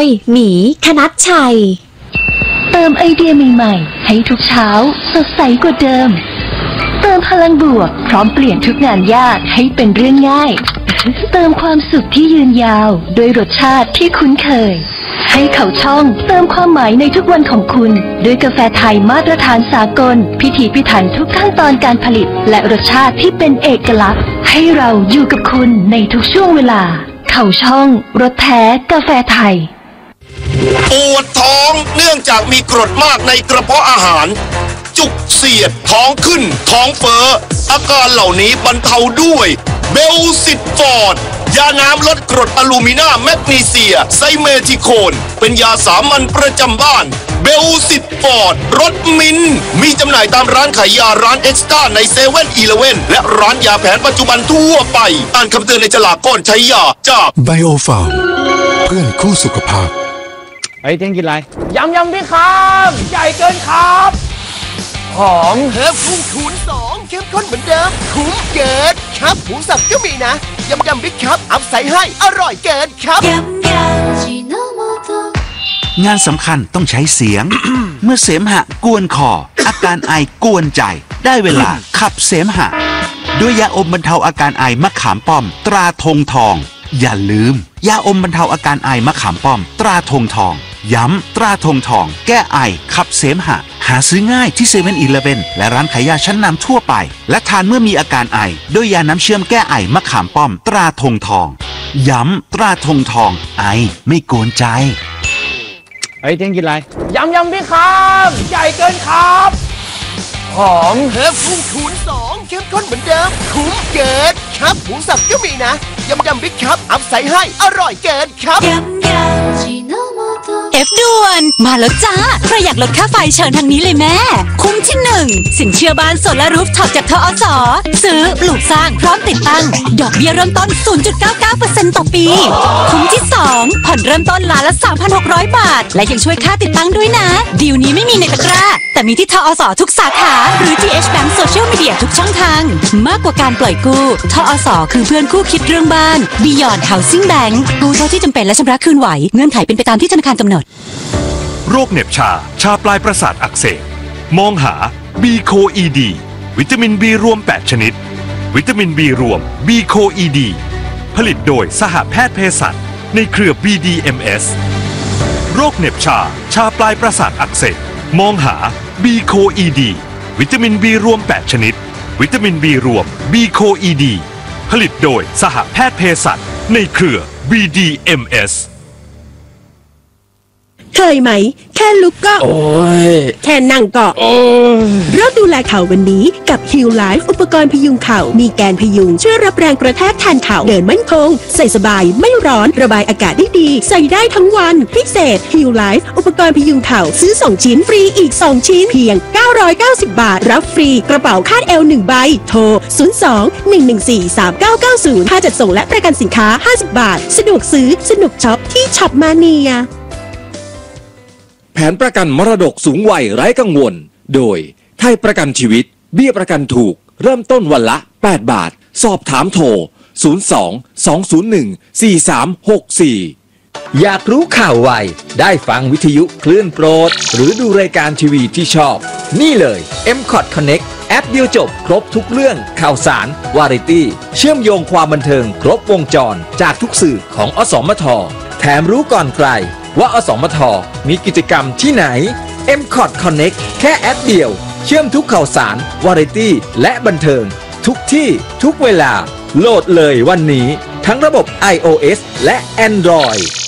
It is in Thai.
ยหมีคณัชชัยเติมไอเดียใหม่ๆให้ทุกเช้าสดใสกว่าเดิมเติมพลังบวกพร้อมเปลี่ยนทุกงานยากให้เป็นเรื่องง่ายเติมความสุขที่ยืนยาวโดยรสชาติที่คุ้นเคยให้เขาช่องเติมความหมายในทุกวันของคุณด้วยกาแฟไทยมาตรฐานสากลพิถีพิถันทุกขั้นตอนการผลิตและรสชาติที่เป็นเอกลักษณ์ให้เราอยู่กับคุณในทุกช่วงเวลาเขาช่องรสแท้กาแฟไทยปวดท้องเนื่องจากมีกรดมากในกระเพาะอาหารจุกเสียดท้องขึ้นท้องเฟ้ออาการเหล่านี้บรรเทาด้วยเบลซิตฟอร์ดยาน้ำลดกรดอลูมินาแมกนีเซียไซเมทิโคนเป็นยาสามัญประจำบ้านเบลซิตฟอร์ดรสมินมีจำหน่ายตามร้านขายยาร้านเอ็กซ์ต้าในเซเว่นอีเลฟเว่นและร้านยาแผนปัจจุบันทั่วไปอ่านคำเตือนในฉลากก่อนใช้ยาจากไบโอฟาร์มเพื่อนคู่สุขภาพเที่ยงกินอะไรยำพี่ครับใหญ่เกินครับหอมเพิ่มพุ่งคูณ2เข้มข้นเหมือนเดิมคุ้มเกินครับหมูสับก็มีนะยำบิ๊กครับอัพใส่ให้อร่อยเกินครับงานสำคัญต้องใช้เสียง เมื่อเสมหะกวนคออาการไอกวนใจได้เวลาขับเสมหะด้วยยาอมบรรเทาอาการไอมะขามป้อมตราธงทองอย่าลืมยาอมบรรเทาอาการไอมะขามป้อมตราธงทองย้ำตราธงทองแก้ไอขับเสมหะหาซื้อง่ายที่เซเว่นอีเลฟเว่นและร้านขายยาชั้นนำทั่วไปและทานเมื่อมีอาการไอด้วยยาน้ำเชื่อมแก้ไอมะขามป้อมตราธงทองย้ำตราธงทองไอไม่โกนใจเที่ยงกินอะไรยำพี่ครับใหญ่เกินครับหอมเพิ่มพุ่งคูณ2เข้มข้นเหมือนเดิมคุ้มเกินครับหมูสับก็มีนะยำบิ๊กครับอัพใส่ให้อร่อยเกินครับเอฟด่วนมาแล้วจ้าใครอยากลดค่าไฟเชิญทางนี้เลยแม่คุ้มที่1สินเชื่อบ้านโซลารูฟท็อปจากทอส.ซื้อปลูกสร้างพร้อมติดตั้งดอกเบี้ยเริ่มต้น 0.99% ต่อปีคุ้มที่2ผ่อนเริ่มต้นล้านละ 3,600 บาทและยังช่วยค่าติดตั้งด้วยนะดีลนี้ไม่มีในตะกร้าแต่มีที่ทอส.ทุกสาขาหรือ TH Bank Social Media ทุกช่องทางมากกว่าการปล่อยกู้ทอส.คือเพื่อนคู่คิดเรื่องบ้าน Beyond Housing Bank กู้เท่าที่จำเป็นและชำระคืนไหวเงื่อนไขเป็นไปตามที่ธนาคารกำหนดโรคเหน็บชาปลายประสาทอักเสบมองหา B-Co-ED วิตามิน B รวม 8 ชนิดวิตามิน B รวม B-Co-ED ผลิตโดยสหแพทย์เภสัชในเครือ BDMS โรคเหน็บชาปลายประสาทอักเสบมองหา B-Co-ED วิตามิน B รวม 8 ชนิดวิตามิน B รวม B-Co-ED ผลิตโดยสหแพทย์เภสัชในเครือ BDMS เคยไหมแค่ลุกก็โอ้ยแค่นั่งก็โอ้ยเริ่มดูแลเข่าวันนี้กับ Heal Life อุปกรณ์พยุงเข่ามีแกนพยุงช่วยรับแรงกระแทกแทนเข่าเดินมั่นคงใส่สบายไม่ร้อนระบายอากาศได้ดีใส่ได้ทั้งวันพิเศษ Heal Life อุปกรณ์พยุงเข่าซื้อ2ชิ้นฟรีอีก2ชิ้นเพียง990 บาทรับฟรีกระเป๋าคาดเอว1ใบโทร02-114-3990ค่าจัดส่งและประกันสินค้า50 บาทสะดวกซื้อสนุกช็อปที่ช็อปมาเนียแผนประกันมรดกสูงวัยไร้กังวลโดยไทยประกันชีวิตเบี้ยประกันถูกเริ่มต้นวันละ8 บาทสอบถามโทร02-201-4364 อยากรู้ข่าวไวได้ฟังวิทยุคลื่นโปรดหรือดูรายการทีวีที่ชอบนี่เลย M-Cot Connect แอปเดียวจบครบทุกเรื่องข่าวสารวาไรตี้เชื่อมโยงความบันเทิงครบวงจรจากทุกสื่อของอสมทแถมรู้ก่อนใครว่าอสมทมีกิจกรรมที่ไหน M-Cot Connect แค่แอปเดียวเชื่อมทุกข่าวสารวาไรตี้และบันเทิงทุกที่ทุกเวลาโหลดเลยวันนี้ทั้งระบบ iOS และ Android